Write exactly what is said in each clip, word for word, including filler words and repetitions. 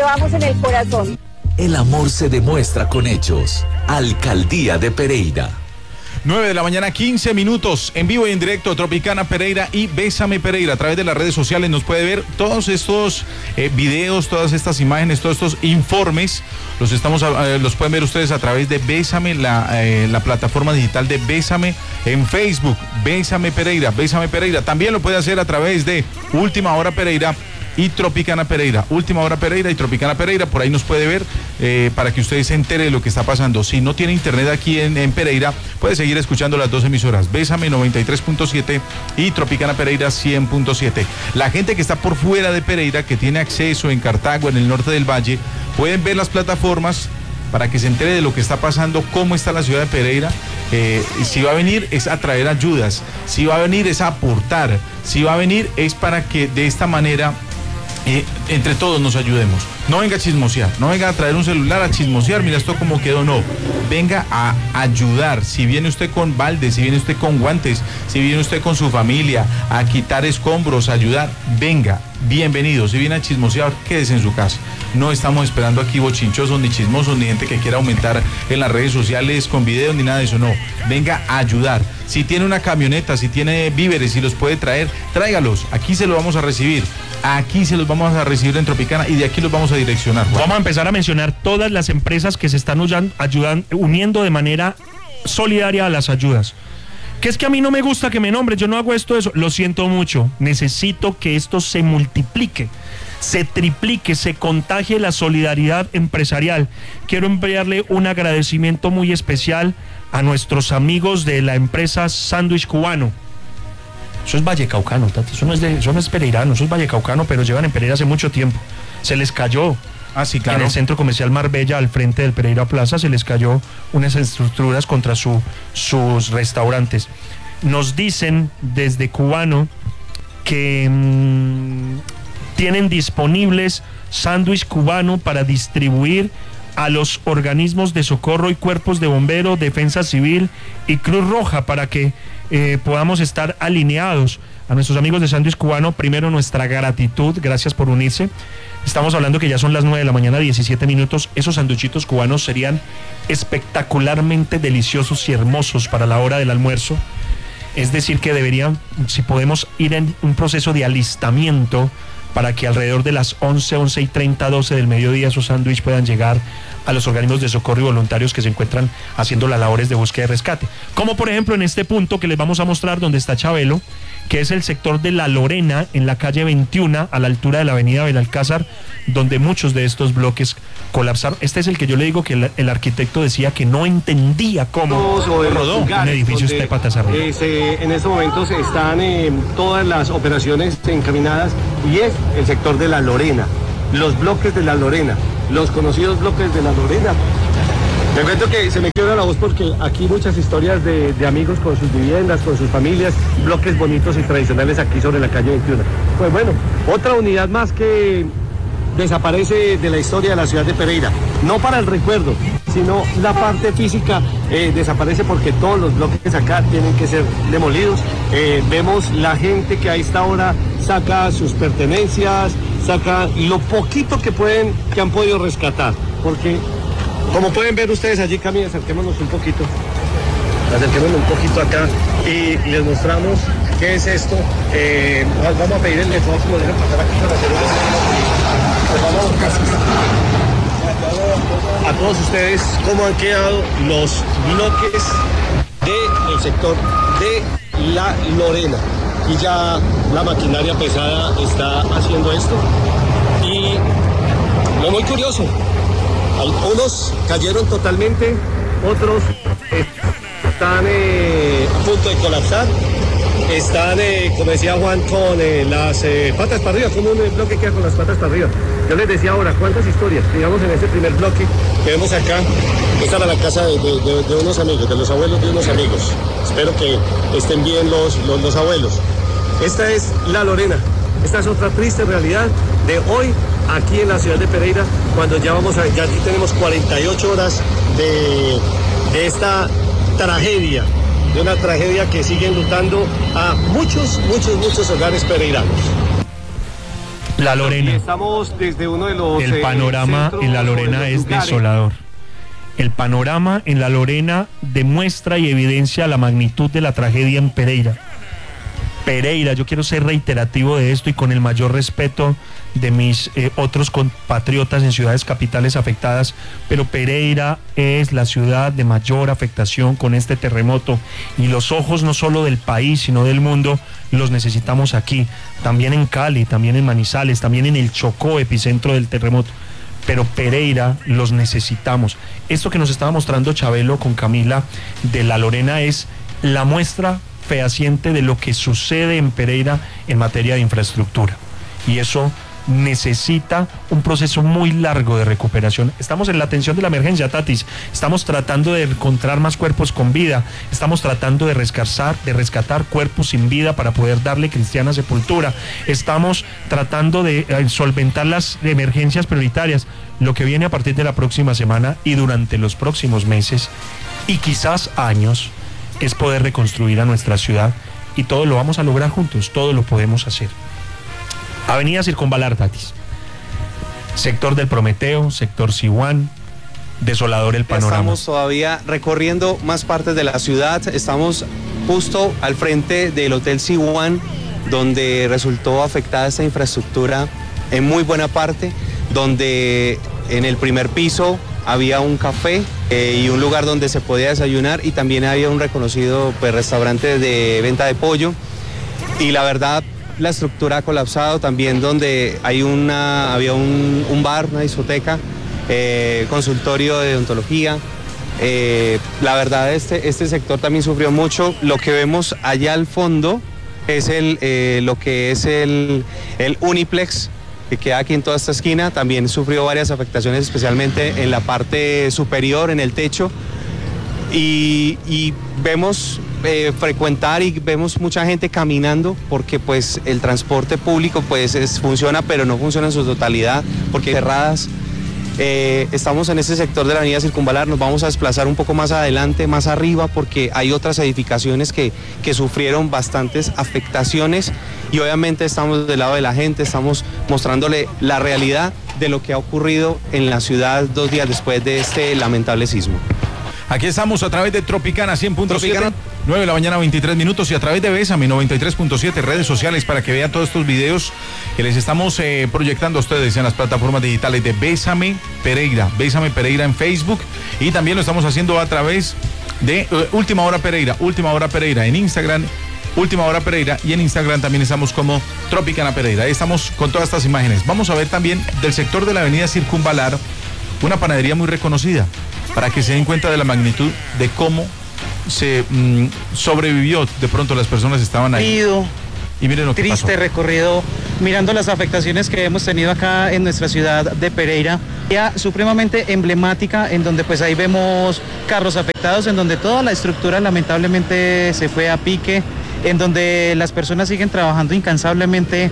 llevamos en el corazón. El amor se demuestra con hechos. Alcaldía de Pereira. nueve de la mañana, quince minutos, en vivo y en directo, Tropicana Pereira y Bésame Pereira. A través de las redes sociales nos puede ver todos estos eh, videos, todas estas imágenes, todos estos informes. Los estamos eh, los pueden ver ustedes a través de Bésame, la, eh, la plataforma digital de Bésame en Facebook. Bésame Pereira, Bésame Pereira. También lo puede hacer a través de Última Hora Pereira y Tropicana Pereira, Última Hora Pereira y Tropicana Pereira. Por ahí nos puede ver eh, para que ustedes se entere de lo que está pasando. Si no tiene internet aquí en, en Pereira, puede seguir escuchando las dos emisoras, Bésame noventa y tres punto siete y Tropicana Pereira cien punto siete. La gente que está por fuera de Pereira, que tiene acceso en Cartago, en el norte del valle, pueden ver las plataformas para que se entere de lo que está pasando, cómo está la ciudad de Pereira. Eh, si va a venir es a traer ayudas, si va a venir es a aportar, si va a venir es para que de esta manera Eh, entre todos nos ayudemos. No venga a chismosear, no venga a traer un celular a chismosear, mira esto cómo quedó, no. Venga a ayudar. Si viene usted con balde, si viene usted con guantes, si viene usted con su familia a quitar escombros, a ayudar, venga, bienvenido. Si viene a chismosear, quédese en su casa. No estamos esperando aquí bochinchosos, ni chismosos, ni gente que quiera aumentar en las redes sociales con videos, ni nada de eso, no. Venga a ayudar. Si tiene una camioneta, si tiene víveres, si los puede traer, tráigalos. Aquí se los vamos a recibir. Aquí se los vamos a recibir en Tropicana y de aquí los vamos a direccionar. Juan. Vamos a empezar a mencionar todas las empresas que se están ayudando, uniendo de manera solidaria a las ayudas. Que es que a mí no me gusta que me nombren, yo no hago esto, eso. Lo siento mucho. Necesito que esto se multiplique, se triplique, se contagie la solidaridad empresarial. Quiero enviarle un agradecimiento muy especial a nuestros amigos de la empresa Sándwich Cubano. Eso es vallecaucano, Tati, eso no es de, eso no es pereirano, eso es vallecaucano, pero llevan en Pereira hace mucho tiempo. Se les cayó. Ah, sí, claro. En el centro comercial Marbella, al frente del Pereira Plaza, se les cayó unas estructuras contra su, sus restaurantes. Nos dicen desde Cubano que mmm, tienen disponibles sándwich cubano para distribuir a los organismos de socorro y cuerpos de bomberos, defensa civil y Cruz Roja para que eh, podamos estar alineados. A nuestros amigos de Sándwich Cubano, primero nuestra gratitud, gracias por unirse. Estamos hablando que ya son las nueve de la mañana, diecisiete minutos. Esos sanduchitos cubanos serían espectacularmente deliciosos y hermosos para la hora del almuerzo. Es decir, que deberían, si podemos ir en un proceso de alistamiento para que alrededor de las once, once y treinta, doce del mediodía esos sándwiches puedan llegar a los organismos de socorro y voluntarios que se encuentran haciendo las labores de búsqueda y rescate. Como por ejemplo en este punto que les vamos a mostrar donde está Chabelo, que es el sector de La Lorena, en la calle veintiuno, a la altura de la avenida Belalcázar, donde muchos de estos bloques colapsaron. Este es el que yo le digo que el, el arquitecto decía que no entendía cómo rodó un edificio este patas arriba. Eh, se, en estos momentos están eh, todas las operaciones encaminadas y es el sector de La Lorena, los bloques de La Lorena, los conocidos bloques de La Lorena. Me cuento que se me quiebra la voz porque aquí muchas historias de, de amigos con sus viviendas, con sus familias, bloques bonitos y tradicionales aquí sobre la calle veintiuno. Pues bueno, otra unidad más que desaparece de la historia de la ciudad de Pereira. No para el recuerdo, sino la parte física eh, desaparece porque todos los bloques acá tienen que ser demolidos. Eh, vemos la gente que a esta hora saca sus pertenencias, saca lo poquito que pueden, que han podido rescatar, porque como pueden ver ustedes allí, Camila, acerquémonos un poquito, acerquémonos un poquito acá y les mostramos qué es esto. Eh, vamos a pedirle el favor que nos dejen pasar aquí para hacer un... a todos ustedes cómo han quedado los bloques del sector de La Lorena. Y ya la maquinaria pesada está haciendo esto. Y lo muy curioso, algunos cayeron totalmente, otros están eh, a punto de colapsar, están, eh, como decía Juan, con eh, las eh, patas para arriba, como un bloque queda con las patas para arriba. Yo les decía ahora, cuántas historias, digamos en este primer bloque que vemos acá, esta era la casa de, de, de, de unos amigos, de los abuelos de unos amigos. Espero que estén bien los, los, los abuelos. Esta es La Lorena, esta es otra triste realidad de hoy, aquí en la ciudad de Pereira, cuando ya vamos a, ya aquí tenemos cuarenta y ocho horas de, de esta tragedia, de una tragedia que sigue enlutando a muchos, muchos, muchos hogares pereiranos. La Lorena. Estamos desde uno de los El panorama eh, en La Lorena es desolador. El panorama en La Lorena demuestra y evidencia la magnitud de la tragedia en Pereira. Pereira, yo quiero ser reiterativo de esto y con el mayor respeto de mis eh, otros compatriotas en ciudades capitales afectadas, pero Pereira es la ciudad de mayor afectación con este terremoto y los ojos no solo del país sino del mundo los necesitamos aquí, también en Cali, también en Manizales, también en el Chocó, epicentro del terremoto. Pero Pereira los necesitamos. Esto que nos estaba mostrando Chabelo con Camila de La Lorena es la muestra fehaciente de lo que sucede en Pereira en materia de infraestructura. Y eso necesita un proceso muy largo de recuperación. Estamos en la atención de la emergencia, Tatis. Estamos tratando de encontrar más cuerpos con vida. Estamos tratando de rescatar, de rescatar cuerpos sin vida para poder darle cristiana sepultura. Estamos tratando de eh, solventar las emergencias prioritarias. Lo que viene a partir de la próxima semana y durante los próximos meses y quizás años es poder reconstruir a nuestra ciudad y todo lo vamos a lograr juntos, todo lo podemos hacer. Avenida Circunvalar, Tatis. Sector del Prometeo, sector Sihuán, desolador el panorama. Estamos todavía recorriendo más partes de la ciudad, estamos justo al frente del Hotel Sihuán, donde resultó afectada esta infraestructura en muy buena parte, donde en el primer piso había un café eh, y un lugar donde se podía desayunar y también había un reconocido pues, restaurante de venta de pollo y la verdad la estructura ha colapsado también donde hay una, había un, un bar, una discoteca, eh, consultorio de odontología. Eh, la verdad este, este sector también sufrió mucho. Lo que vemos allá al fondo es el, eh, lo que es el, el Uniplex que queda aquí en toda esta esquina, también sufrió varias afectaciones, especialmente en la parte superior, en el techo, y, y vemos eh, frecuentar y vemos mucha gente caminando, porque pues el transporte público pues es, funciona, pero no funciona en su totalidad, porque cerradas. Eh, estamos en este sector de la avenida Circunvalar, nos vamos a desplazar un poco más adelante, más arriba, porque hay otras edificaciones que, que sufrieron bastantes afectaciones y obviamente estamos del lado de la gente, estamos mostrándole la realidad de lo que ha ocurrido en la ciudad dos días después de este lamentable sismo. Aquí estamos a través de Tropicana cien punto siete, nueve de la mañana, veintitrés minutos, y a través de Bésame noventa y tres punto siete, redes sociales, para que vean todos estos videos que les estamos eh, proyectando a ustedes en las plataformas digitales de Bésame Pereira, Bésame Pereira en Facebook, y también lo estamos haciendo a través de uh, Última Hora Pereira, Última Hora Pereira en Instagram, Última Hora Pereira, y en Instagram también estamos como Tropicana Pereira. Ahí estamos con todas estas imágenes. Vamos a ver también del sector de la avenida Circunvalar una panadería muy reconocida, para que se den cuenta de la magnitud de cómo se mmm, sobrevivió. De pronto las personas estaban ahí. Pido, y miren lo que triste pasó. Recorrido, mirando las afectaciones que hemos tenido acá en nuestra ciudad de Pereira. Ya supremamente emblemática, en donde pues ahí vemos carros afectados, en donde toda la estructura lamentablemente se fue a pique, en donde las personas siguen trabajando incansablemente,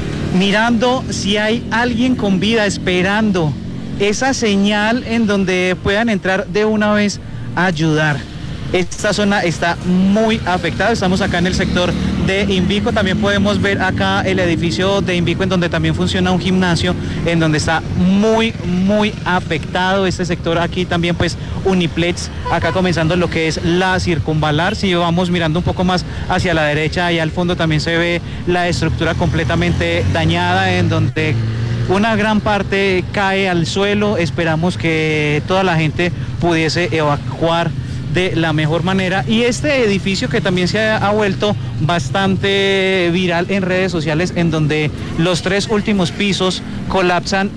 mirando si hay alguien con vida, esperando esa señal en donde puedan entrar de una vez a ayudar. Esta zona está muy afectada, estamos acá en el sector de Invico, también podemos ver acá el edificio de Invico, en donde también funciona un gimnasio, en donde está muy, muy afectado este sector. Aquí también pues Uniplex, acá comenzando lo que es la Circunvalar. Si vamos mirando un poco más hacia la derecha, y al fondo también se ve la estructura completamente dañada, en donde una gran parte cae al suelo. Esperamos que toda la gente pudiese evacuar de la mejor manera. Y este edificio que también se ha, ha vuelto bastante viral en redes sociales, en donde los tres últimos pisos colapsan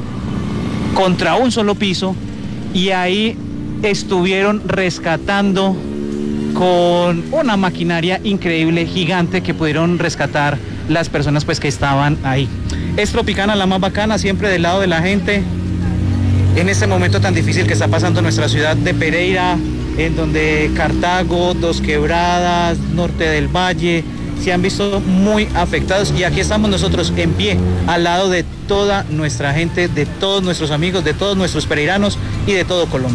contra un solo piso, y ahí estuvieron rescatando con una maquinaria increíble, gigante, que pudieron rescatar las personas pues que estaban ahí. Es Tropicana, la más bacana, siempre del lado de la gente en este momento tan difícil que está pasando nuestra ciudad de Pereira, en donde Cartago, Dos Quebradas, Norte del Valle se han visto muy afectados, y aquí estamos nosotros en pie al lado de toda nuestra gente, de todos nuestros amigos, de todos nuestros pereiranos y de todo Colombia.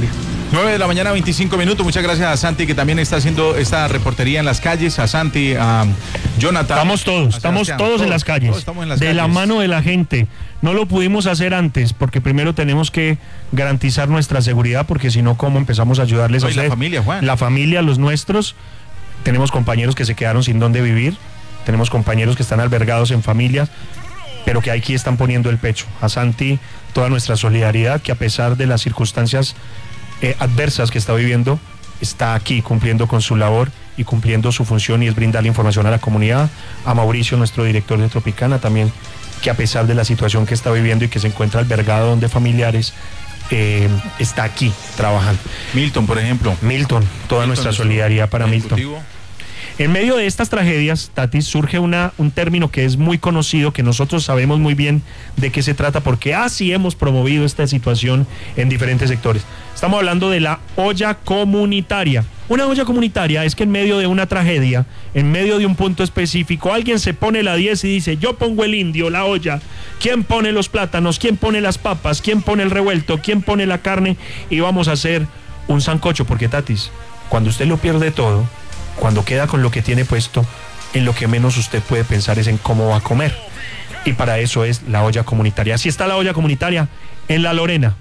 nueve de la mañana, veinticinco minutos. Muchas gracias a Santi, que también está haciendo esta reportería en las calles. A Santi, a Jonathan. Estamos todos, estamos todos, todos en las calles. Todos estamos en las de calles. La mano de la gente. No lo pudimos hacer antes, porque primero tenemos que garantizar nuestra seguridad, porque si no, ¿cómo empezamos a ayudarles no, a ustedes? La familia, Juan. La familia, los nuestros. Tenemos compañeros que se quedaron sin dónde vivir. Tenemos compañeros que están albergados en familias, pero que aquí están poniendo el pecho. A Santi, toda nuestra solidaridad, que a pesar de las circunstancias eh, adversas que está viviendo, está aquí cumpliendo con su labor y cumpliendo su función, y es brindarle información a la comunidad. A Mauricio, nuestro director de Tropicana, también, que a pesar de la situación que está viviendo y que se encuentra albergado donde familiares, eh, está aquí trabajando. Milton, por ejemplo. Milton, toda Milton, nuestra solidaridad para Milton. En medio de estas tragedias, Tati, surge una, un término que es muy conocido, que nosotros sabemos muy bien de qué se trata, porque así hemos promovido esta situación en diferentes sectores. Estamos hablando de la olla comunitaria. Una olla comunitaria es que en medio de una tragedia, en medio de un punto específico, alguien se pone la diez y dice: yo pongo el indio, la olla, ¿quién pone los plátanos? ¿Quién pone las papas? ¿Quién pone el revuelto? ¿Quién pone la carne? Y vamos a hacer un sancocho, porque, Tatis, cuando usted lo pierde todo, cuando queda con lo que tiene puesto, en lo que menos usted puede pensar es en cómo va a comer. Y para eso es la olla comunitaria. Así está la olla comunitaria en La Lorena.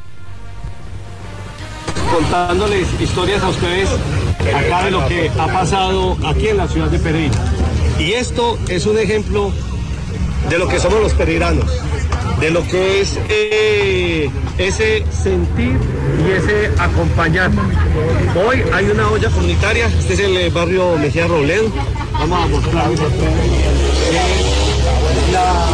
Contándoles historias a ustedes acá de lo que ha pasado aquí en la ciudad de Pereira. Y esto es un ejemplo de lo que somos los pereiranos, de lo que es eh, ese sentir y ese acompañar. Hoy hay una olla comunitaria, este es el barrio Mejía Robledo. Vamos a mostrar la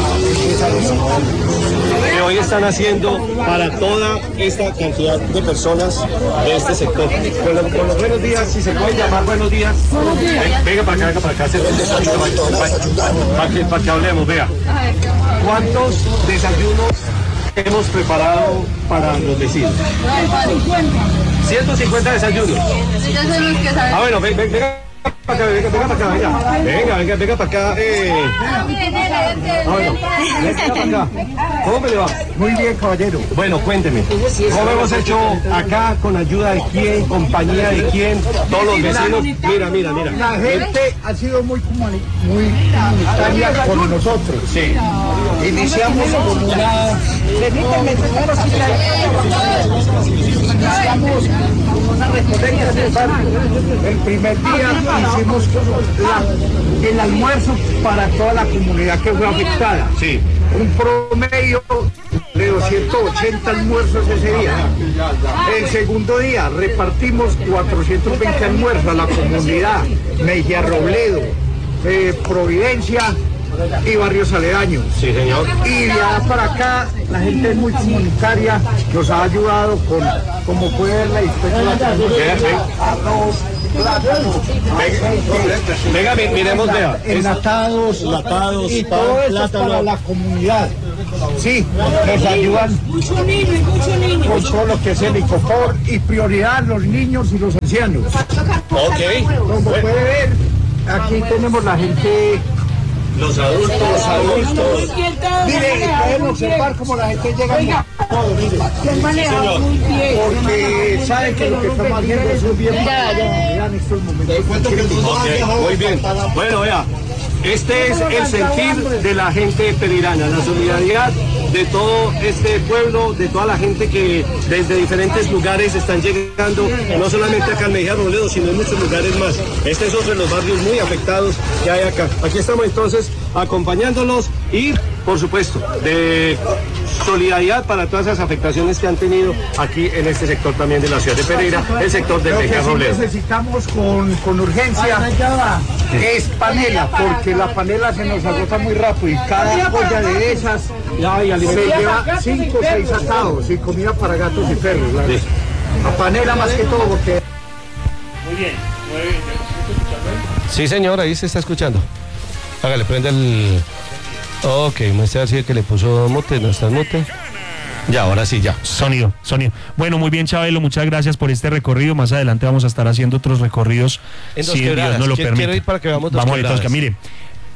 que hoy están haciendo para toda esta cantidad de personas de este sector. Con los, con los buenos días, si se pueden llamar buenos días, venga, venga para acá, venga para acá, para que, para que hablemos, vea. ¿Cuántos desayunos hemos preparado para los vecinos? ciento cincuenta desayunos. Ah, bueno, venga, venga. Venga, venga, venga para acá, venga. Venga, venga, venga para acá. Eh. Ah, bueno, venga para acá. ¿Cómo me le va? Muy bien, caballero. Bueno, cuénteme. ¿Cómo hemos hecho acá? ¿Con ayuda de quién? ¿Compañía de quién? ¿Todos los vecinos? Mira, mira, mira. La gente ha sido muy, comuni muy comunitaria con nosotros. Sí. Iniciamos con una... Iniciamos con una recolecta del barrio. El primer día hicimos la, el almuerzo para toda la comunidad que fue afectada. Sí. Un promedio de doscientos ochenta almuerzos ese día. El segundo día repartimos cuatrocientos veinte almuerzos a la comunidad Mejía Robledo, eh, Providencia y barrios aledaños. Sí, señor. Y de allá para acá la gente es muy comunitaria, nos ha ayudado con, como puede ver, la dispensa de arroz, plátano, venga, venga, miremos, vea. Enlatados, enlatados, y todo eso es para la comunidad. Sí, nos ayudan mucho niño, mucho niño. con todo lo que es el icopor y prioridad los niños y los ancianos. Ok. Como puede ver, aquí tenemos la gente. Los adultos, los adultos. Mire, pueden observar cómo la gente llega todo, mire. Porque saben que lo que estamos haciendo es un bien para en estos momentos. Okay, muy bien. Bueno, vea, este es el sentir de la gente pereirana, la solidaridad de todo este pueblo, de toda la gente que desde diferentes lugares están llegando, no solamente acá en Mejía Robledo, sino en muchos lugares más. Este es otro de los barrios muy afectados que hay acá. Aquí estamos entonces acompañándolos y, por supuesto, de solidaridad para todas esas afectaciones que han tenido aquí en este sector también de la ciudad de Pereira, el sector de Mejía Robledo. Lo que sí necesitamos con, con urgencia es panela, porque la panela se nos agota muy rápido y cada olla de esas se lleva cinco o seis asados y comida para gatos y perros. La, sí. la panela más que todo porque... Muy bien, muy bien. Sí, señor, ahí se está escuchando. Hágale, prende el... Ok, muestra así que le puso mute, no está en mute. Ya, ahora sí, ya. Sonido, sonido. Bueno, muy bien, Chabelo, muchas gracias por este recorrido. Más adelante vamos a estar haciendo otros recorridos, en dos si quebradas. Dios nos lo Quiero permite. ir para que veamos dos Vamos quebradas. a ir, mire,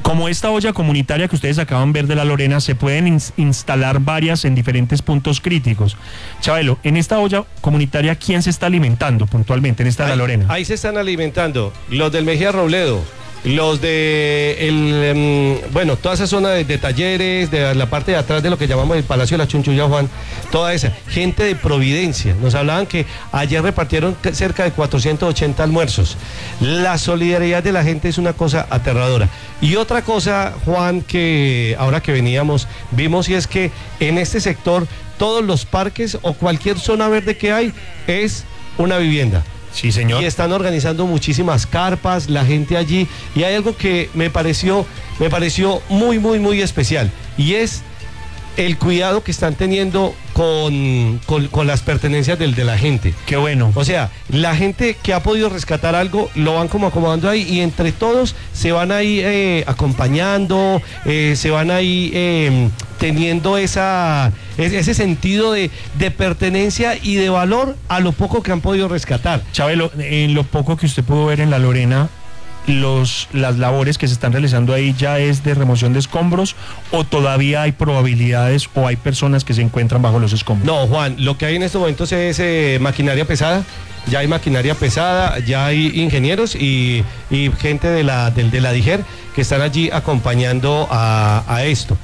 Como esta olla comunitaria que ustedes acaban de ver de La Lorena, se pueden ins- instalar varias en diferentes puntos críticos. Chabelo, en esta olla comunitaria, ¿quién se está alimentando puntualmente en esta de La Lorena? Ahí se están alimentando los del Mejía Robledo, los de el, um, bueno, toda esa zona de, de talleres, de la parte de atrás de lo que llamamos el Palacio de la Chunchulla, Juan, toda esa gente de Providencia. Nos hablaban que ayer repartieron cerca de cuatrocientos ochenta almuerzos. La solidaridad de la gente es una cosa aterradora. Y otra cosa, Juan, que ahora que veníamos vimos, y es que en este sector todos los parques o cualquier zona verde que hay es una vivienda. Sí, señor. Y están organizando muchísimas carpas, la gente allí. Y hay algo que me pareció, me pareció muy, muy, muy especial. Y es el cuidado que están teniendo con, con, con las pertenencias del, de la gente. Qué bueno. O sea, la gente que ha podido rescatar algo, lo van como acomodando ahí y entre todos se van ahí eh, acompañando, eh, se van ahí eh, teniendo esa, ese sentido de, de pertenencia y de valor a lo poco que han podido rescatar. Chabelo, en lo poco que usted pudo ver en La Lorena, los, las labores que se están realizando ahí ya es de remoción de escombros, o todavía hay probabilidades o hay personas que se encuentran bajo los escombros. No, Juan, lo que hay en estos momentos es eh, maquinaria pesada. Ya hay maquinaria pesada, ya hay ingenieros y, y gente de la, de, de la DIGER que están allí acompañando a, a esto.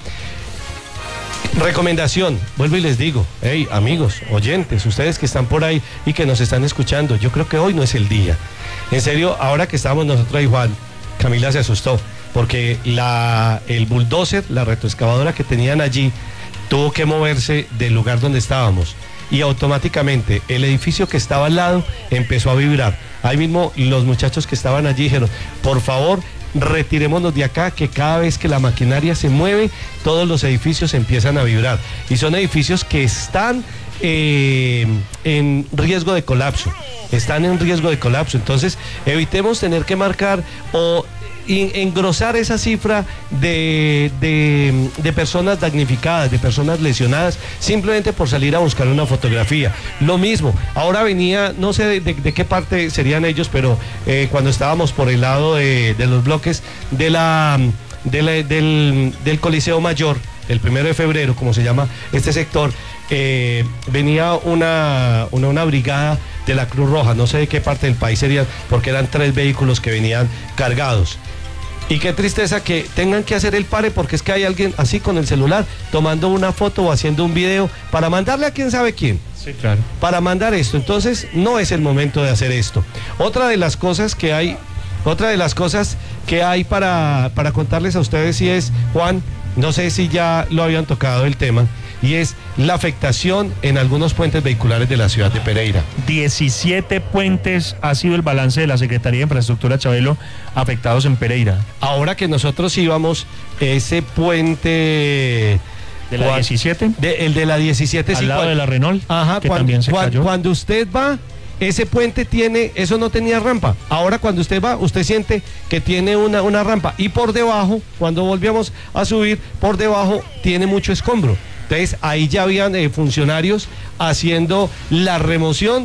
Recomendación, vuelvo y les digo, hey, amigos, oyentes, ustedes que están por ahí y que nos están escuchando, yo creo que hoy no es el día. En serio, ahora que estamos nosotros ahí, Juan, Camila se asustó, porque la, el bulldozer, la retroexcavadora que tenían allí, tuvo que moverse del lugar donde estábamos. Y automáticamente el edificio que estaba al lado empezó a vibrar. Ahí mismo los muchachos que estaban allí dijeron, por favor, retirémonos de acá, que cada vez que la maquinaria se mueve, todos los edificios empiezan a vibrar. Y son edificios que están eh, en riesgo de colapso. Están en riesgo de colapso. Entonces, evitemos tener que marcar o engrosar esa cifra de, de, de personas damnificadas, de personas lesionadas, simplemente por salir a buscar una fotografía. Lo mismo, ahora venía, no sé de, de, de qué parte serían ellos, pero eh, cuando estábamos por el lado de, de los bloques de la, de la, del, del Coliseo Mayor, el primero de febrero, como se llama este sector, eh, venía una, una, una brigada de la Cruz Roja, no sé de qué parte del país serían, porque eran tres vehículos que venían cargados. Y qué tristeza que tengan que hacer el pare porque es que hay alguien así con el celular tomando una foto o haciendo un video para mandarle a quién sabe quién. Sí, claro. Para mandar esto. Entonces no es el momento de hacer esto. Otra de las cosas que hay, otra de las cosas que hay para, para contarles a ustedes, y es, Juan, no sé si ya lo habían tocado el tema, y es la afectación en algunos puentes vehiculares de la ciudad de Pereira. diecisiete puentes ha sido el balance de la Secretaría de Infraestructura, Chabelo, afectados en Pereira. Ahora que nosotros íbamos, ese puente... ¿De la diecisiete? De, el de la diecisiete, al sí, lado cuando, de la Renault, ajá, que cuando, también se cuando, cayó. Cuando usted va, ese puente tiene, eso no tenía rampa. Ahora cuando usted va, usted siente que tiene una, una rampa. Y por debajo, cuando volvíamos a subir, por debajo tiene mucho escombro. Entonces ahí ya habían eh, funcionarios haciendo la remoción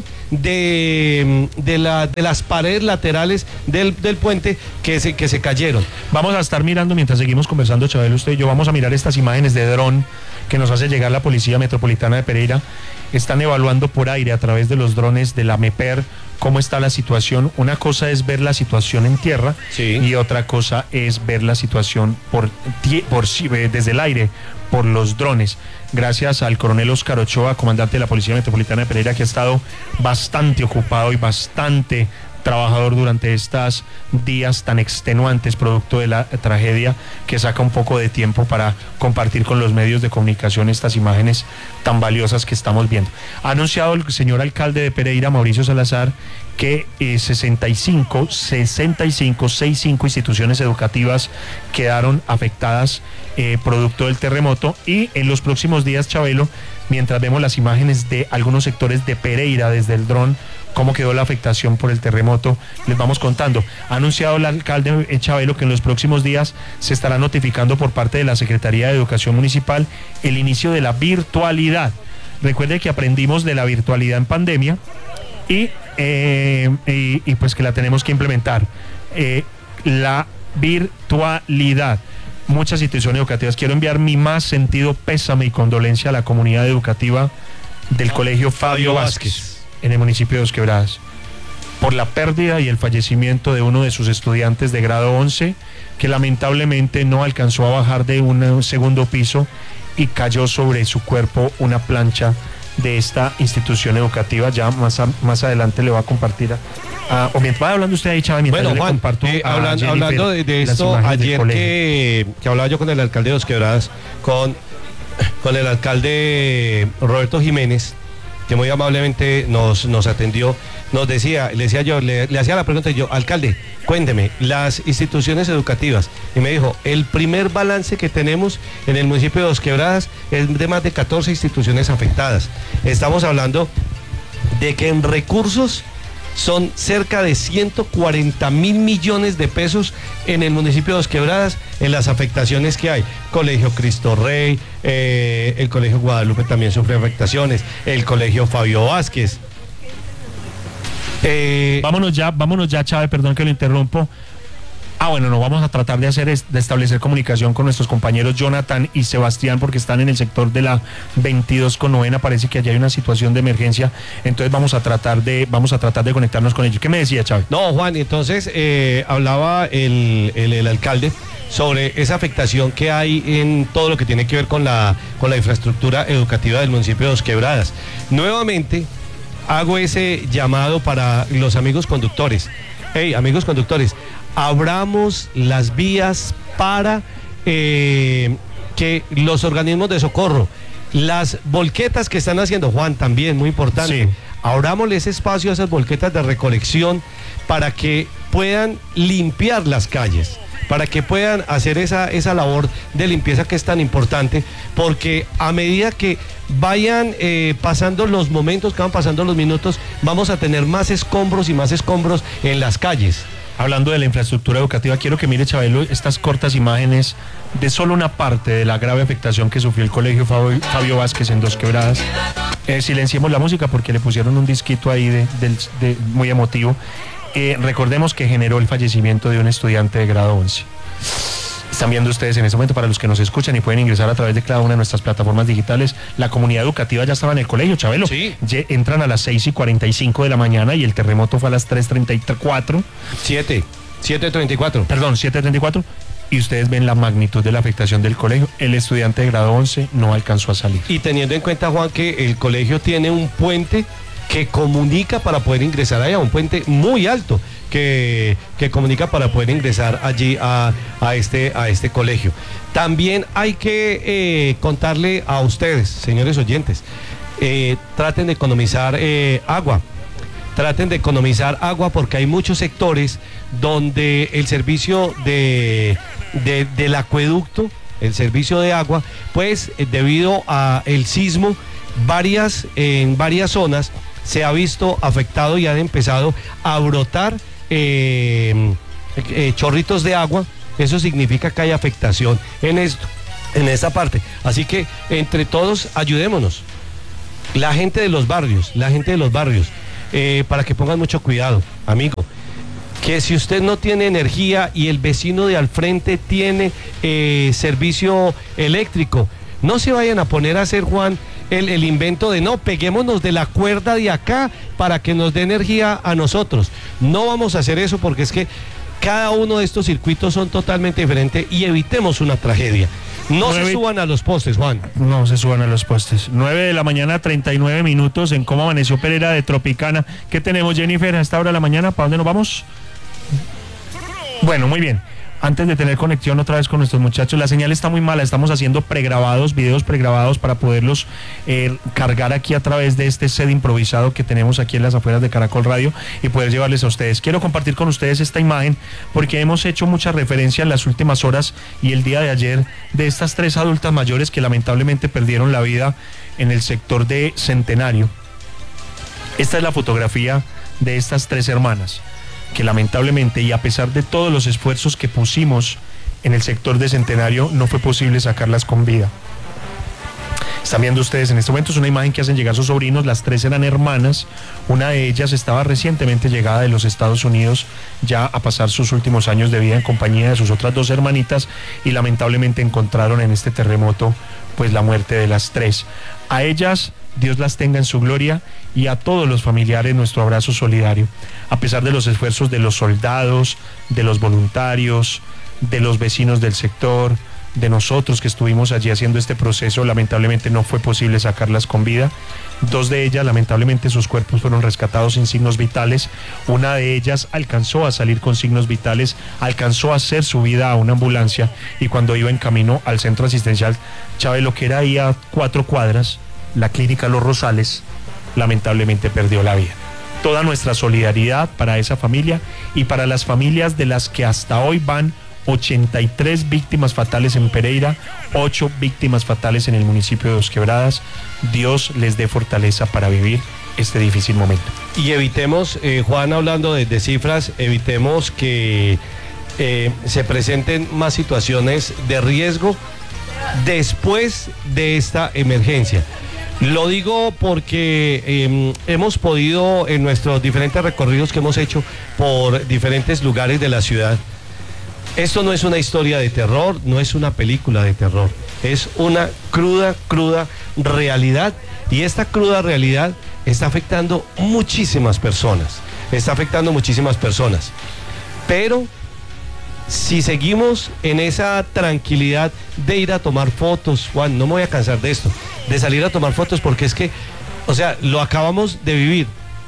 de, de, la, de las paredes laterales del, del puente que se, que se cayeron. Vamos a estar mirando, mientras seguimos conversando, Chabelo, usted y yo, vamos a mirar estas imágenes de dron que nos hace llegar la Policía Metropolitana de Pereira. Están evaluando por aire a través de los drones de la MEPER cómo está la situación. Una cosa es ver la situación en tierra, sí, y otra cosa es ver la situación por, por desde el aire, por los drones. Gracias al coronel Oscar Ochoa, comandante de la Policía Metropolitana de Pereira, que ha estado bastante ocupado y bastante trabajador durante estos días tan extenuantes, producto de la tragedia, que saca un poco de tiempo para compartir con los medios de comunicación estas imágenes tan valiosas que estamos viendo. Ha anunciado el señor alcalde de Pereira, Mauricio Salazar, que eh, sesenta y cinco, sesenta y cinco, sesenta y cinco instituciones educativas quedaron afectadas eh, producto del terremoto, y en los próximos días, Chabelo, mientras vemos las imágenes de algunos sectores de Pereira desde el dron, cómo quedó la afectación por el terremoto, les vamos contando. Ha anunciado el alcalde Chabelo que en los próximos días se estará notificando por parte de la Secretaría de Educación Municipal el inicio de la virtualidad. Recuerde que aprendimos de la virtualidad en pandemia y, eh, y, y pues que la tenemos que implementar. Eh, la virtualidad. Muchas instituciones educativas. Quiero enviar mi más sentido pésame y condolencia a la comunidad educativa del Colegio Fabio Vázquez en el municipio de Dos Quebradas por la pérdida y el fallecimiento de uno de sus estudiantes de grado once, que lamentablemente no alcanzó a bajar de un segundo piso y cayó sobre su cuerpo una plancha de esta institución educativa. Ya más, a, más adelante le va a compartir a, a, o mientras va hablando usted ahí, Chava, mientras bueno, yo Juan, le comparto eh, a hablando, hablando de, de esto, ayer que, que hablaba yo con el alcalde de Dos Quebradas, con, con el alcalde Roberto Jiménez, que muy amablemente nos, nos atendió, nos decía, le decía yo, le, le hacía la pregunta y yo, alcalde, cuénteme, las instituciones educativas, y me dijo, el primer balance que tenemos en el municipio de Dos Quebradas es de más de catorce instituciones afectadas. Estamos hablando de que en recursos son cerca de ciento cuarenta mil millones de pesos en el municipio de Dos Quebradas en las afectaciones que hay. Colegio Cristo Rey, eh, el Colegio Guadalupe también sufre afectaciones, el Colegio Fabio Vázquez. Eh, vámonos ya, vámonos ya, Chávez, perdón que lo interrumpo. Ah, bueno, no, vamos a tratar de hacer es, de establecer comunicación con nuestros compañeros Jonathan y Sebastián, porque están en el sector de la veintidós con novena. Parece que allá hay una situación de emergencia, entonces vamos a tratar de vamos a tratar de conectarnos con ellos. ¿Qué me decía, Chávez? No, Juan, entonces eh, hablaba el, el, el alcalde sobre esa afectación que hay en todo lo que tiene que ver con la, con la infraestructura educativa del municipio de Dos Quebradas. Nuevamente hago ese llamado para los amigos conductores. Hey, amigos conductores, abramos las vías para eh, que los organismos de socorro, las volquetas que están haciendo, Juan, también muy importante, sí. Abrámosle ese espacio a esas volquetas de recolección para que puedan limpiar las calles, para que puedan hacer esa, esa labor de limpieza que es tan importante, porque a medida que vayan eh, pasando los momentos, que van pasando los minutos, vamos a tener más escombros y más escombros en las calles. Hablando de la infraestructura educativa, quiero que mire, Chabelo, estas cortas imágenes de solo una parte de la grave afectación que sufrió el Colegio Fabio, Fabio Vázquez en Dos Quebradas. Eh, silenciemos la música porque le pusieron un disquito ahí de, de, de muy emotivo. Eh, recordemos que generó el fallecimiento de un estudiante de grado once. Están viendo ustedes en este momento, para los que nos escuchan y pueden ingresar a través de cada una de nuestras plataformas digitales, la comunidad educativa ya estaba en el colegio, Chabelo. Sí. Entran a las seis y cuarenta y cinco de la mañana y el terremoto fue a las tres treinta y cuatro. siete, siete treinta y cuatro. Perdón, siete treinta y cuatro. Y ustedes ven la magnitud de la afectación del colegio. El estudiante de grado once no alcanzó a salir. Y teniendo en cuenta, Juan, que el colegio tiene un puente que comunica para poder ingresar allá, un puente muy alto que, que comunica para poder ingresar allí a, a, este, a este colegio. También hay que eh, contarle a ustedes, señores oyentes, eh, traten de economizar eh, agua. Traten de economizar agua porque hay muchos sectores donde el servicio de, de, del acueducto, el servicio de agua, pues debido al sismo, varias, en varias zonas se ha visto afectado y han empezado a brotar eh, eh, chorritos de agua. Eso significa que hay afectación en esto, en esta parte. Así que entre todos ayudémonos. La gente de los barrios, la gente de los barrios. Eh, para que pongan mucho cuidado, amigo, que si usted no tiene energía y el vecino de al frente tiene eh, servicio eléctrico, no se vayan a poner a hacer, Juan, el, el invento de no, peguémonos de la cuerda de acá para que nos dé energía a nosotros. No vamos a hacer eso porque es que cada uno de estos circuitos son totalmente diferentes y evitemos una tragedia. No nueve... se suban a los postes, Juan. No se suban a los postes. nueve de la mañana, treinta y nueve minutos en Cómo Amaneció Pereira de Tropicana. ¿Qué tenemos, Jennifer, a esta hora de la mañana? ¿Para dónde nos vamos? Bueno, muy bien. Antes de tener conexión otra vez con nuestros muchachos, la señal está muy mala, estamos haciendo pregrabados, videos pregrabados para poderlos eh, cargar aquí a través de este set improvisado que tenemos aquí en las afueras de Caracol Radio y poder llevarles a ustedes. Quiero compartir con ustedes esta imagen porque hemos hecho mucha referencia en las últimas horas y el día de ayer de estas tres adultas mayores que lamentablemente perdieron la vida en el sector de Centenario. Esta es la fotografía de estas tres hermanas, que lamentablemente y a pesar de todos los esfuerzos que pusimos en el sector de Centenario, no fue posible sacarlas con vida. Están viendo ustedes en este momento, es una imagen que hacen llegar sus sobrinos, las tres eran hermanas, una de ellas estaba recientemente llegada de los Estados Unidos ya a pasar sus últimos años de vida en compañía de sus otras dos hermanitas y lamentablemente encontraron en este terremoto pues la muerte de las tres. A ellas, Dios las tenga en su gloria, y a todos los familiares nuestro abrazo solidario. A pesar de los esfuerzos de los soldados, de los voluntarios, de los vecinos del sector, de nosotros que estuvimos allí haciendo este proceso, lamentablemente no fue posible sacarlas con vida. Dos de ellas, lamentablemente, sus cuerpos fueron rescatados sin signos vitales. Una de ellas alcanzó a salir con signos vitales, alcanzó a hacer su vida a una ambulancia, y cuando iba en camino al centro asistencial Chabelo, que era ahí a cuatro cuadras, la clínica Los Rosales, lamentablemente perdió la vida. Toda nuestra solidaridad para esa familia y para las familias de las que hasta hoy van ochenta y tres víctimas fatales en Pereira, ocho víctimas fatales en el municipio de Dos Quebradas. Dios les dé fortaleza para vivir este difícil momento. Y evitemos, eh, Juan, hablando de, de cifras, evitemos que eh, se presenten más situaciones de riesgo después de esta emergencia. Lo digo porque eh, hemos podido, en nuestros diferentes recorridos que hemos hecho por diferentes lugares de la ciudad, esto no es una historia de terror, no es una película de terror, es una cruda, cruda realidad, y esta cruda realidad está afectando muchísimas personas, está afectando muchísimas personas, pero si seguimos en esa tranquilidad de ir a tomar fotos, Juan, no me voy a cansar de esto, de salir a tomar fotos, porque es que, o sea, lo acabamos de vivir,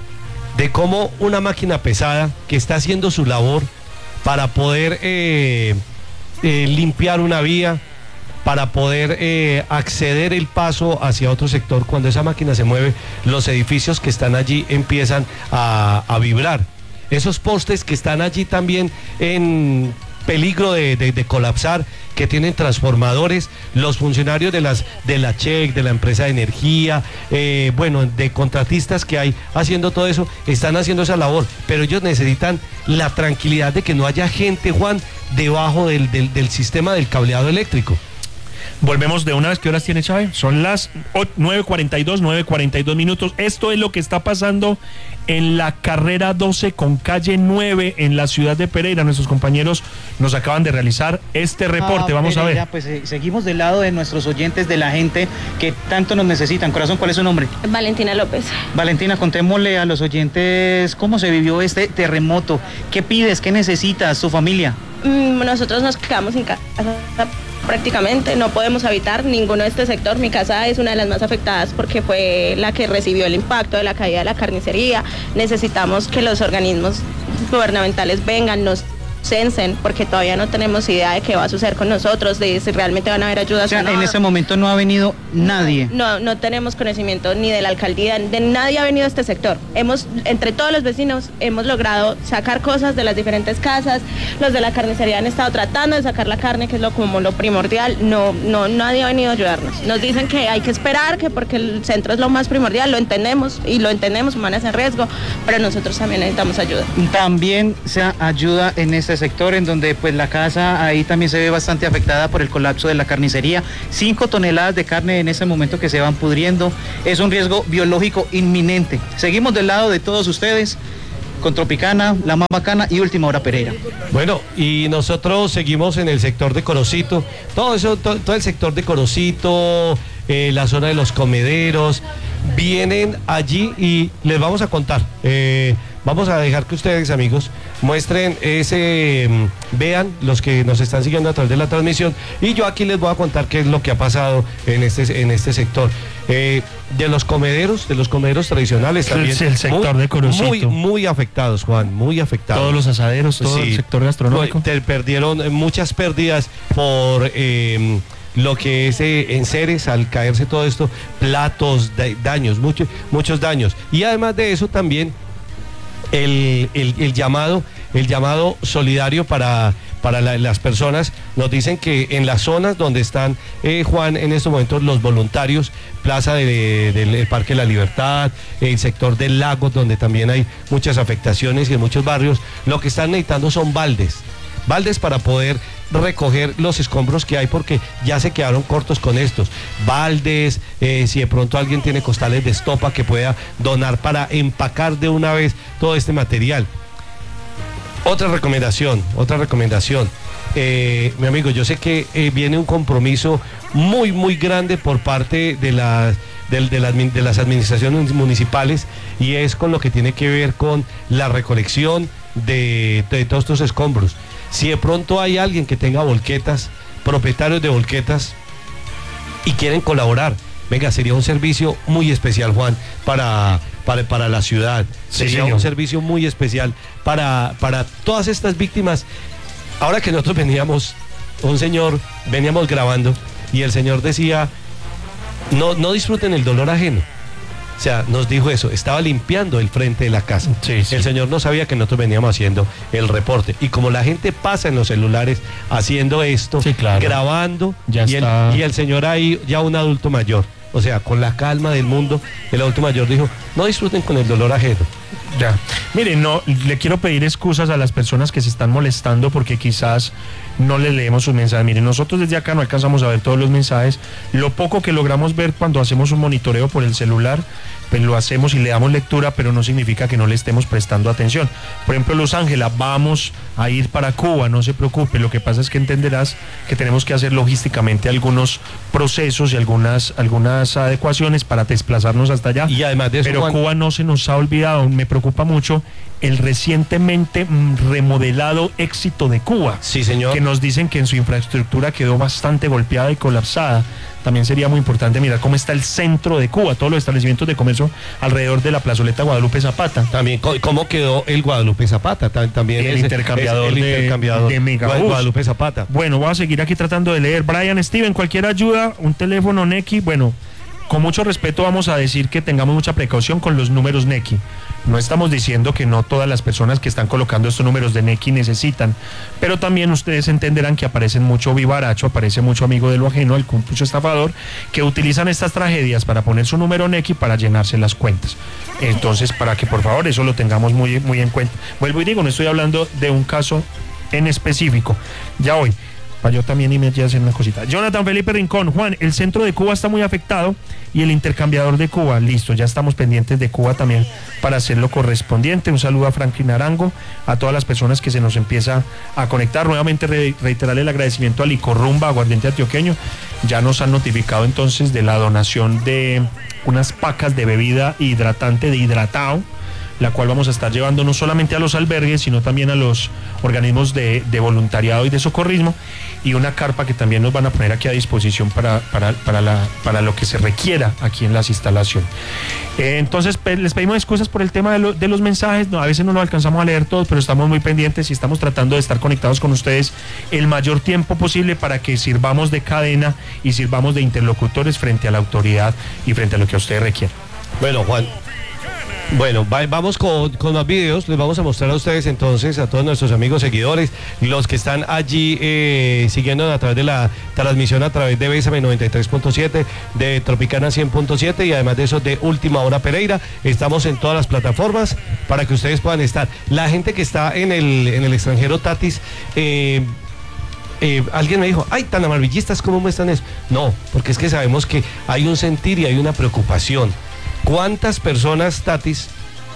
de cómo una máquina pesada que está haciendo su labor para poder eh, eh, limpiar una vía, para poder eh, acceder el paso hacia otro sector, cuando esa máquina se mueve, los edificios que están allí empiezan a, a vibrar. Esos postes que están allí también en peligro de, de, de colapsar, que tienen transformadores, los funcionarios de las de la CHEC, de la empresa de energía, eh, bueno, de contratistas que hay haciendo todo eso, están haciendo esa labor, pero ellos necesitan la tranquilidad de que no haya gente, Juan, debajo del, del, del sistema del cableado eléctrico. Volvemos de una vez. ¿Qué horas tiene, Chávez? Son las nueve cuarenta y dos minutos. Esto es lo que está pasando en la carrera doce con calle nueve en la ciudad de Pereira. Nuestros compañeros nos acaban de realizar este reporte. Ah, Vamos Pereira, a ver. Pues eh, seguimos del lado de nuestros oyentes, de la gente que tanto nos necesitan. Corazón, ¿cuál es su nombre? Valentina López. Valentina, contémosle a los oyentes cómo se vivió este terremoto. ¿Qué pides? ¿Qué necesitas? ¿Tu familia? Mm, nosotros nos quedamos sin casa prácticamente, no podemos habitar ninguno de este sector. Mi casa es una de las más afectadas porque fue la que recibió el impacto de la caída de la carnicería. Necesitamos que los organismos gubernamentales vengan, nos censen, porque todavía no tenemos idea de qué va a suceder con nosotros, de si realmente van a haber ayudas. O sea, o no. en ese momento no ha venido nadie. No, no tenemos conocimiento ni de la alcaldía, de nadie ha venido a este sector. Hemos, entre todos los vecinos, hemos logrado sacar cosas de las diferentes casas. Los de la carnicería han estado tratando de sacar la carne, que es lo como lo primordial. No, no, nadie ha venido a ayudarnos. Nos dicen que hay que esperar, que porque el centro es lo más primordial, lo entendemos y lo entendemos, humanas en riesgo, pero nosotros también necesitamos ayuda. También se ayuda en este sector en donde pues la casa ahí también se ve bastante afectada por el colapso de la carnicería. Cinco toneladas de carne en ese momento que se van pudriendo. Es un riesgo biológico inminente. Seguimos del lado de todos ustedes con Tropicana, La Más Bacana y Última Hora Pereira. Bueno, y nosotros seguimos en el sector de Corocito, todo eso, todo, todo el sector de Corocito, eh, la zona de los comederos, vienen allí y les vamos a contar. Eh, Vamos a dejar que ustedes, amigos, muestren ese, vean los que nos están siguiendo a través de la transmisión, y yo aquí les voy a contar qué es lo que ha pasado en este, en este sector. Eh, de los comederos, de los comederos tradicionales también. Es el sector muy, de Corocito. Muy, muy afectados, Juan, muy afectados. Todos los asaderos, todo Sí. el sector gastronómico. Te perdieron muchas pérdidas por... Eh, lo que es eh, enseres, al caerse todo esto, platos, da, daños, mucho, muchos daños. Y además de eso también el, el, el llamado, el llamado solidario para, para la, las personas. Nos dicen que en las zonas donde están, eh, Juan, en estos momentos los voluntarios, Plaza de, de, del Parque de la Libertad, el sector del lago, donde también hay muchas afectaciones y en muchos barrios, lo que están necesitando son baldes. Baldes para poder recoger los escombros que hay porque ya se quedaron cortos con estos. Baldes, eh, si de pronto alguien tiene costales de estopa que pueda donar para empacar de una vez todo este material. Otra recomendación, otra recomendación. Eh, mi amigo, yo sé que eh, viene un compromiso muy, muy grande por parte de las, de, de, las, de las administraciones municipales y es con lo que tiene que ver con la recolección de, de todos estos escombros. Si de pronto hay alguien que tenga volquetas, propietarios de volquetas y quieren colaborar, venga, sería un servicio muy especial, Juan, para, para, para la ciudad. Sí, sería señor. un servicio muy especial para, para todas estas víctimas. Ahora que nosotros veníamos, un señor, veníamos grabando y el señor decía, no, no disfruten el dolor ajeno. O sea, nos dijo eso, estaba limpiando el frente de la casa. Sí, sí. El señor no sabía que nosotros veníamos haciendo el reporte. Y como la gente pasa en los celulares haciendo esto, Sí, claro. grabando, Ya y, está. el, y el señor ahí, ya un adulto mayor, o sea, con la calma del mundo, el adulto mayor dijo, no disfruten con el dolor ajeno. Ya. Miren, no, le quiero pedir excusas a las personas que se están molestando porque quizás no les leemos sus mensajes. Miren, nosotros desde acá no alcanzamos a ver todos los mensajes. Lo poco que logramos ver cuando hacemos un monitoreo por el celular, pues lo hacemos y le damos lectura, pero no significa que no le estemos prestando atención. Por ejemplo, Luz Ángela, vamos a ir para Cuba, no se preocupe. Lo que pasa es que entenderás que tenemos que hacer logísticamente algunos procesos y algunas, algunas adecuaciones para desplazarnos hasta allá. Y además de eso, pero Juan, Cuba no se nos ha olvidado, me preocupa mucho el recientemente mm, remodelado éxito de Cuba. Sí, señor. Que nos dicen que en su infraestructura quedó bastante golpeada y colapsada. También sería muy importante mirar cómo está el centro de Cuba, todos los establecimientos de comercio alrededor de la plazoleta Guadalupe Zapata. También co- cómo quedó el Guadalupe Zapata, Tam- también El ese- intercambiador es el de- intercambiador de Megabús. Guadalupe Zapata. Bueno, voy a seguir aquí tratando de leer. Brian Steven, cualquier ayuda, un teléfono Nequi, bueno, con mucho respeto vamos a decir que tengamos mucha precaución con los números Nequi. No estamos diciendo que no todas las personas que están colocando estos números de Nequi necesitan, pero también ustedes entenderán que aparecen mucho vivaracho, aparece mucho amigo de lo ajeno, el mucho estafador, que utilizan estas tragedias para poner su número Nequi para llenarse las cuentas. Entonces, para que por favor eso lo tengamos muy, muy en cuenta. Vuelvo y digo, no estoy hablando de un caso en específico. Ya hoy, para yo también y me a hacer una cosita. Jonathan Felipe Rincón, Juan, el centro de Cuba está muy afectado y el intercambiador de Cuba, listo, ya estamos pendientes de Cuba también para hacer lo correspondiente. Un saludo a Franklin Arango, a todas las personas que se nos empieza a conectar. Nuevamente re reiterarle el agradecimiento a Licorrumba, aguardiente antioqueño. Ya nos han notificado entonces de la donación de unas pacas de bebida hidratante de hidratado, la cual vamos a estar llevando no solamente a los albergues, sino también a los organismos de, de voluntariado y de socorrismo, y una carpa que también nos van a poner aquí a disposición para, para, para, la, para lo que se requiera aquí en las instalaciones. Eh, entonces, pe les pedimos excusas por el tema de, lo, de los mensajes, no, a veces no lo alcanzamos a leer todos, pero estamos muy pendientes y estamos tratando de estar conectados con ustedes el mayor tiempo posible para que sirvamos de cadena y sirvamos de interlocutores frente a la autoridad y frente a lo que ustedes requieran. Bueno, Juan. Bueno, va, vamos con, con más videos, les vamos a mostrar a ustedes entonces, a todos nuestros amigos seguidores, los que están allí eh, siguiendo a través de la transmisión a través de Bésame noventa y tres punto siete, de Tropicana cien punto siete y además de eso de Última Hora Pereira. Estamos en todas las plataformas para que ustedes puedan estar. La gente que está en el, en el extranjero, Tatis, eh, Eh, alguien me dijo, ay, tan amarillistas, ¿cómo muestran eso? No, porque es que sabemos que hay un sentir y hay una preocupación. ¿Cuántas personas, Tatis,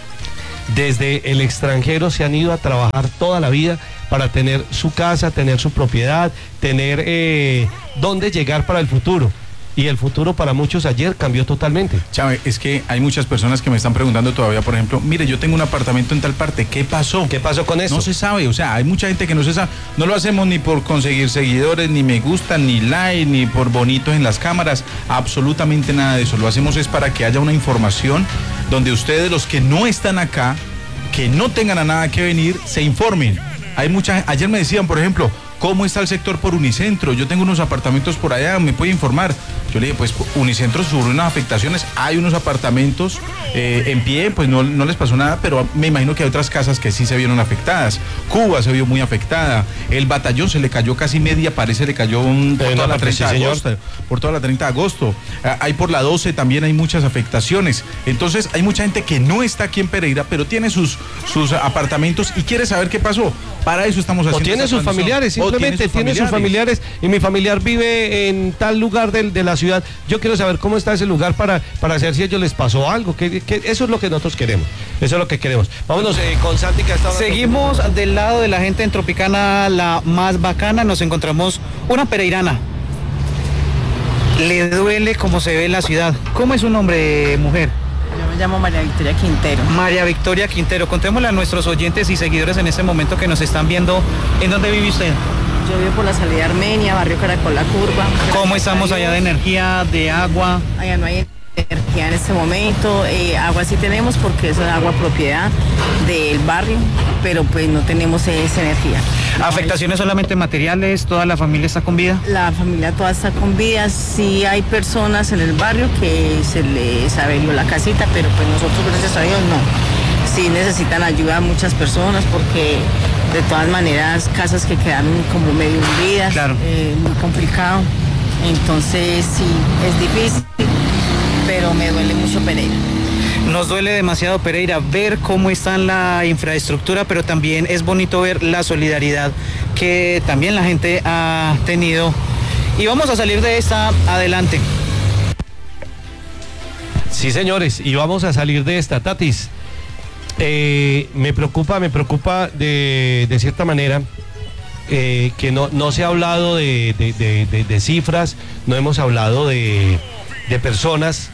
desde el extranjero se han ido a trabajar toda la vida para tener su casa, tener su propiedad, tener eh, dónde llegar para el futuro? Y el futuro para muchos ayer cambió totalmente. Chávez, es que hay muchas personas que me están preguntando todavía, por ejemplo, mire, yo tengo un apartamento en tal parte, ¿qué pasó? ¿Qué pasó con eso? No se sabe, o sea, hay mucha gente que no se sabe. No lo hacemos ni por conseguir seguidores, ni me gustan, ni like, ni por bonitos en las cámaras, absolutamente nada de eso. Lo hacemos es para que haya una información donde ustedes, los que no están acá, que no tengan a nada que venir, se informen. Hay mucha, ayer me decían, por ejemplo, ¿cómo está el sector por Unicentro? Yo tengo unos apartamentos por allá, ¿me puede informar? Yo le dije, pues Unicentro sufrió unas afectaciones, hay unos apartamentos eh, en pie, pues no, no les pasó nada, pero me imagino que hay otras casas que sí se vieron afectadas. Cuba se vio muy afectada, el batallón se le cayó casi media, parece le cayó un, por, toda la treinta de agosto, por toda la treinta de agosto. Hay por la doce también hay muchas afectaciones. Entonces hay mucha gente que no está aquí en Pereira, pero tiene sus, sus apartamentos y quiere saber qué pasó. Para eso estamos haciendo. O tiene sus familiares, simplemente tiene sus familiares y mi familiar vive en tal lugar de, de la ciudad. Yo quiero saber cómo está ese lugar para, para saber si a ellos les pasó algo. Que, que eso es lo que nosotros queremos. Eso es lo que queremos. Vámonos eh, con Santi, que está. Seguimos del lado de la gente en Tropicana, la más bacana. Nos encontramos una pereirana. Le duele cómo se ve la ciudad. ¿Cómo es su nombre, mujer? Yo me llamo María Victoria Quintero. María Victoria Quintero, contémosle a nuestros oyentes y seguidores en este momento que nos están viendo, ¿en dónde vive usted? Yo vivo por la salida Armenia, barrio Caracol La Curva. ¿Cómo estamos allá de energía, de agua? Allá no hay energía en este momento, eh, agua sí tenemos porque es agua propiedad del barrio, pero pues no tenemos esa energía. ¿Afectaciones solamente materiales? ¿Toda la familia está con vida? La familia toda está con vida, sí hay personas en el barrio que se les averió la casita, pero pues nosotros gracias a Dios no. Sí necesitan ayuda muchas personas porque de todas maneras casas que quedaron como medio hundidas, claro. eh, muy complicado, entonces sí, es difícil, pero me duele mucho Pereira. Nos duele demasiado, Pereira, ver cómo está la infraestructura, pero también es bonito ver la solidaridad que también la gente ha tenido. Y vamos a salir de esta adelante. Sí, señores, y vamos a salir de esta. Tatis, eh, me preocupa, me preocupa de, de cierta manera eh, que no, no se ha hablado de, de, de, de, de cifras, no hemos hablado de, de personas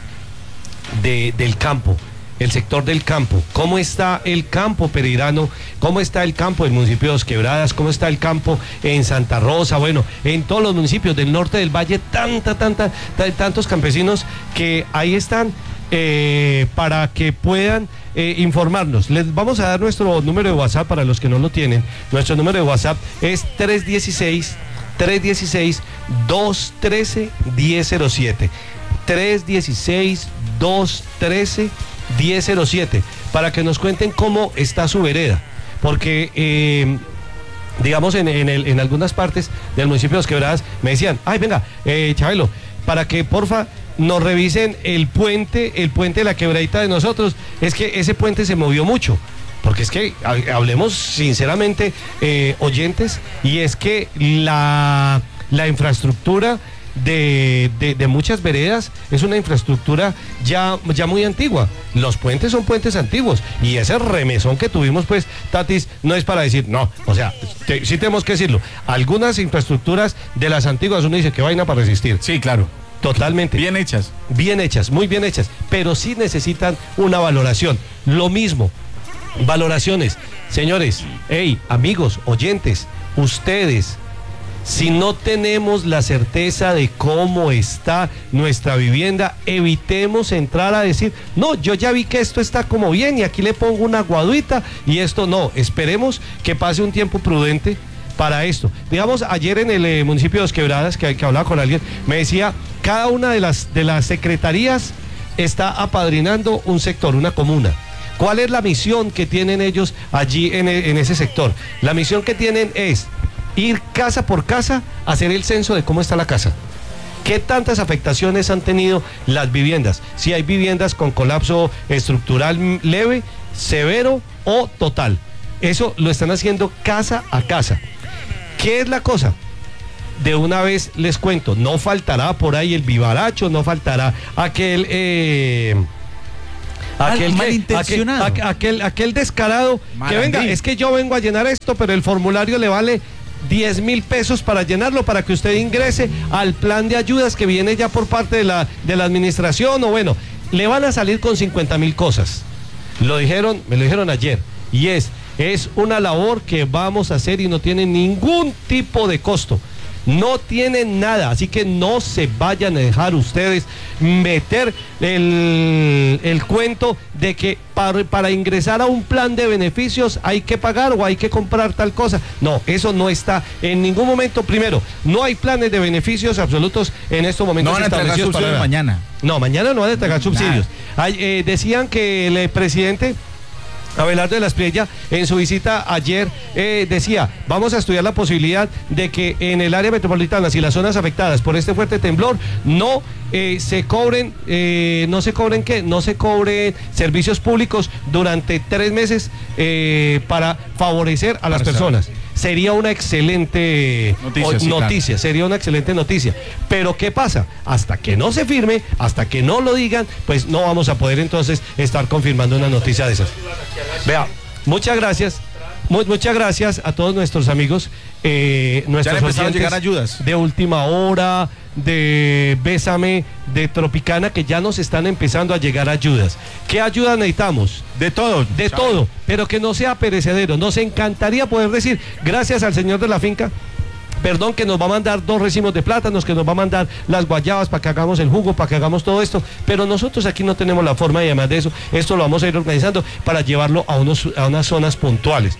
de, del campo. El sector del campo, cómo está el campo pereirano, cómo está el campo del municipio de Dos Quebradas, cómo está el campo en Santa Rosa, bueno, en todos los municipios del norte del valle, tanta, tanta, tantos campesinos que ahí están eh, para que puedan eh, informarnos. Les vamos a dar nuestro número de WhatsApp para los que no lo tienen. Nuestro número de WhatsApp es tres uno seis, tres uno seis, dos uno tres, uno cero cero siete. tres uno seis, dos uno tres, diez cero siete, para que nos cuenten cómo está su vereda, porque eh, digamos en, en, el, en algunas partes del municipio de Dos Quebradas me decían, ay venga, eh, Chabelo, para que porfa nos revisen el puente, el puente de la quebradita de nosotros, es que ese puente se movió mucho, porque es que hablemos sinceramente, eh, oyentes, y es que la, la infraestructura De, de, de muchas veredas es una infraestructura ya, ya muy antigua. Los puentes son puentes antiguos y ese remesón que tuvimos, pues, Tatis, no es para decir, no, o sea, te, sí tenemos que decirlo, algunas infraestructuras de las antiguas uno dice que vaina para resistir. Sí, claro. Totalmente. Bien hechas. Bien hechas, muy bien hechas, pero sí necesitan una valoración. Lo mismo, valoraciones. Señores, hey, amigos, oyentes, ustedes, si no tenemos la certeza de cómo está nuestra vivienda, evitemos entrar a decir, no, yo ya vi que esto está como bien y aquí le pongo una aguaduita y esto no. Esperemos que pase un tiempo prudente para esto. Digamos, ayer en el eh, municipio de Dos Quebradas, que, que hablaba con alguien, me decía, cada una de las, de las secretarías está apadrinando un sector, una comuna. ¿Cuál es la misión que tienen ellos allí en, en ese sector? La misión que tienen es ir casa por casa a hacer el censo de cómo está la casa. ¿Qué tantas afectaciones han tenido las viviendas? Si hay viviendas con colapso estructural leve, severo o total. Eso lo están haciendo casa a casa. ¿Qué es la cosa? De una vez les cuento, no faltará por ahí el vivaracho, no faltará aquel... Eh, Aquel, malintencionado. Aquel, aquel, aquel descarado Malandrín. Que venga, es que yo vengo a llenar esto, pero el formulario le vale diez mil pesos para llenarlo, para que usted ingrese al plan de ayudas que viene ya por parte de la, de la administración, o bueno, le van a salir con cincuenta mil cosas. Lo dijeron, me lo dijeron ayer, y es, es una labor que vamos a hacer y no tiene ningún tipo de costo. no tienen nada, así que no se vayan a dejar ustedes meter el, el cuento de que para, para ingresar a un plan de beneficios hay que pagar o hay que comprar tal cosa. No, eso no está en ningún momento. Primero, no hay planes de beneficios absolutos en estos momentos. No van a entregar subsidios para mañana. No, mañana no van a entregar subsidios. Hay, eh, decían que el presidente Abelardo de la Espriella, en su visita ayer, eh, decía, vamos a estudiar la posibilidad de que en el área metropolitana y las zonas afectadas por este fuerte temblor no eh, se cobren, eh, no se cobren qué, no se cobren servicios públicos durante tres meses eh, para favorecer a las personas. Sería una excelente noticia, o, sí, noticia claro. sería una excelente noticia. Pero ¿qué pasa? Hasta que no se firme, hasta que no lo digan, pues no vamos a poder entonces estar confirmando una noticia de esas. Vea, muchas gracias. Muy, muchas gracias a todos nuestros amigos, eh, nuestros oyentes a llegar ayudas de Última Hora, de Bésame, de Tropicana, que ya nos están empezando a llegar ayudas. ¿Qué ayuda necesitamos? De todo. De ¿sabe? todo, pero que no sea perecedero. Nos encantaría poder decir, gracias al señor de la finca, perdón, que nos va a mandar dos racimos de plátanos, que nos va a mandar las guayabas para que hagamos el jugo, para que hagamos todo esto, pero nosotros aquí no tenemos la forma, y además de eso, esto lo vamos a ir organizando para llevarlo a, unos, a unas zonas puntuales.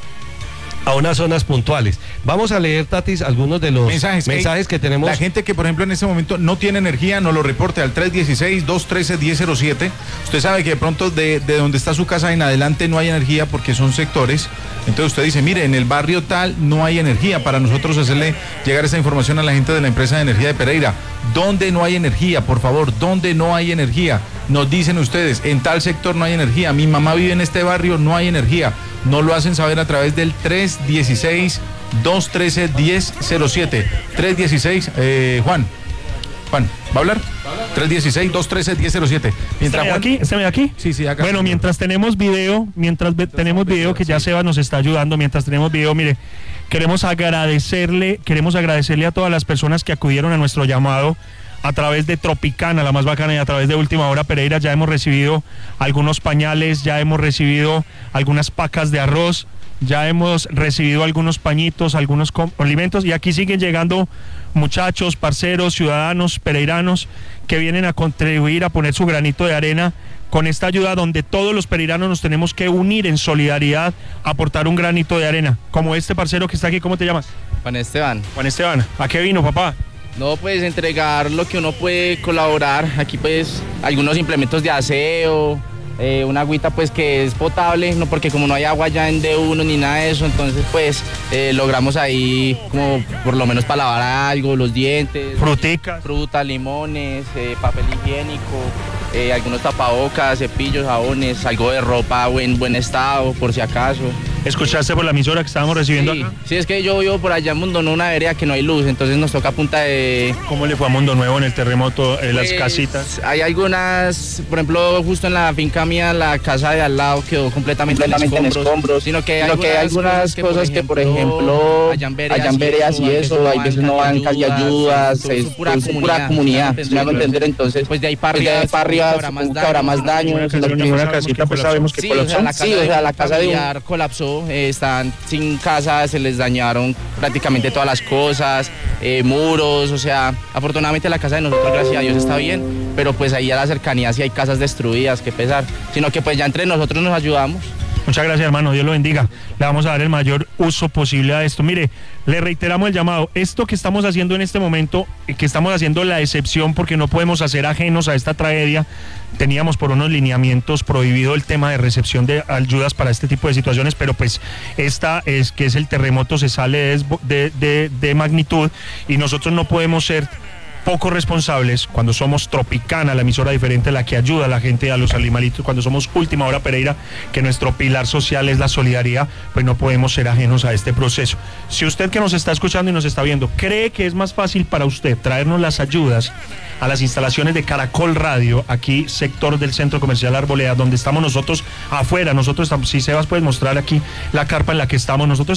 A unas zonas puntuales. Vamos a leer, Tatis, algunos de los mensajes, mensajes que, que tenemos. La gente que, por ejemplo, en este momento no tiene energía, nos lo reporte al tres uno seis, dos uno tres, uno cero cero siete. Usted sabe que de pronto de, de donde está su casa en adelante no hay energía porque son sectores. Entonces usted dice, mire, en el barrio tal no hay energía. Para nosotros hacerle llegar esa información a la gente de la empresa de energía de Pereira. ¿Dónde no hay energía? Por favor, ¿dónde no hay energía? Nos dicen ustedes, en tal sector no hay energía. Mi mamá vive en este barrio, no hay energía. No lo hacen saber a través del tres uno seis, dos uno tres, uno cero cero siete. tres uno seis, eh, Juan. Juan, ¿va a hablar? tres uno seis, dos uno tres, uno cero cero siete. Mientras Juan... aquí? ¿Está aquí? Sí, sí, acá. Bueno, mientras tenemos video, mientras ve, tenemos video que ya Seba nos está ayudando, mientras tenemos video, mire, queremos agradecerle, queremos agradecerle a todas las personas que acudieron a nuestro llamado a través de Tropicana, la más bacana, y a través de Última Hora Pereira. Ya hemos recibido algunos pañales, ya hemos recibido algunas pacas de arroz, ya hemos recibido algunos pañitos, algunos alimentos, y aquí siguen llegando muchachos, parceros, ciudadanos, pereiranos, que vienen a contribuir, a poner su granito de arena con esta ayuda, donde todos los pereiranos nos tenemos que unir en solidaridad, aportar un granito de arena, como este parcero que está aquí. ¿Cómo te llamas? Juan Esteban. Juan Esteban, ¿a qué vino, papá? No, pues entregar lo que uno puede colaborar. Aquí pues algunos implementos de aseo, eh, una agüita pues que es potable, no, porque como no hay agua ya en D uno ni nada de eso, entonces pues eh, logramos ahí como por lo menos para lavar algo, los dientes, fruticas, fruta, limones, eh, papel higiénico, eh, algunos tapabocas, cepillos, jabones, algo de ropa en buen estado por si acaso. ¿Escuchaste por la emisora que estábamos recibiendo sí, acá? Sí, es que yo vivo por allá en Mundo Nuevo, una vereda que no hay luz, entonces nos toca a punta de... ¿Cómo le fue a Mundo Nuevo en el terremoto, en pues, las casitas? Hay algunas, por ejemplo, justo en la finca mía, la casa de al lado quedó completamente, completamente en, escombros, en escombros, sino que hay, sino algunas, que hay algunas cosas, cosas que, por ejemplo, hayan veredas y eso, hay veces no van casi ayudas, es pura comunidad, pura me hago entender, entonces, pues de ahí para arriba, pues arriba habrá más daños. Una casita, pues sabemos que colapsó. Sí, o sea, la casa de un colapsó, están sin casa, se les dañaron prácticamente todas las cosas, eh, muros, o sea, afortunadamente la casa de nosotros, gracias a Dios, está bien, pero pues ahí a la cercanía sí hay casas destruidas, que pesar, sino que pues ya entre nosotros nos ayudamos. Muchas gracias, hermano, Dios lo bendiga. Le vamos a dar el mayor uso posible a esto. Mire, le reiteramos el llamado. Esto que estamos haciendo en este momento, que estamos haciendo la excepción porque no podemos hacer ajenos a esta tragedia. Teníamos por unos lineamientos prohibido el tema de recepción de ayudas para este tipo de situaciones, pero pues esta es que es el terremoto, se sale de, de, de, de magnitud, y nosotros no podemos ser poco responsables cuando somos Tropicana, la emisora diferente, la que ayuda a la gente, a los animalitos, cuando somos Última Hora Pereira, que nuestro pilar social es la solidaridad, pues no podemos ser ajenos a este proceso. Si usted que nos está escuchando y nos está viendo cree que es más fácil para usted traernos las ayudas a las instalaciones de Caracol Radio, aquí sector del Centro Comercial Arboleda, donde estamos nosotros afuera, nosotros estamos, si Sebas puedes mostrar aquí la carpa en la que estamos, nosotros